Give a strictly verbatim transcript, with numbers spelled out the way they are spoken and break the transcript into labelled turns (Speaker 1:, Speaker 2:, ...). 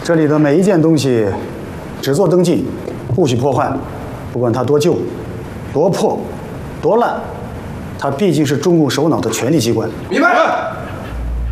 Speaker 1: 这里的每一件东西，只做登记，不许破坏。不管它多旧、多破、多烂，它毕竟是中共首脑的权力机关。
Speaker 2: 明白。